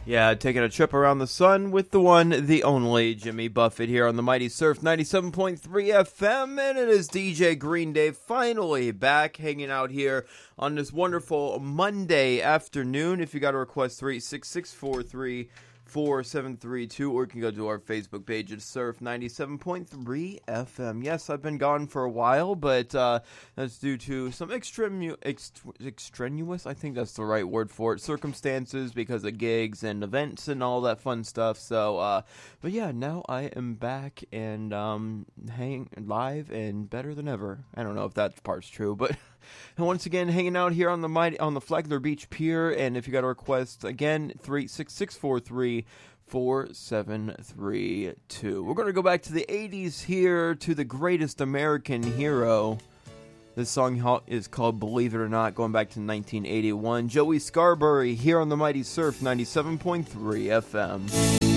Yeah, taking a trip around the sun with the one, the only Jimmy Buffett here on the Mighty Surf 97.3 FM, and it is DJ Green Day finally back hanging out here on this wonderful Monday afternoon. If you got a request, 36643 4732, or you can go to our Facebook page at Surf 97.3 FM. Yes, I've been gone for a while, but that's due to some extraneous, I think that's the right word for it, circumstances because of gigs and events and all that fun stuff. So, but yeah, now I am back and hanging live and better than ever. I don't know if that part's true, but and once again, hanging out here on the Flagler Beach Pier. And if you got a request, again, 36643 4732. We're going to go back to the 80s here to the greatest American hero. This song is called Believe It or Not, going back to 1981. Joey Scarbury here on the Mighty Surf 97.3 FM.